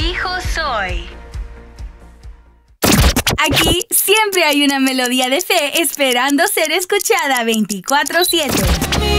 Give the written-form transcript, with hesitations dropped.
hijo soy. Aquí siempre hay una melodía de fe esperando ser escuchada 24/7.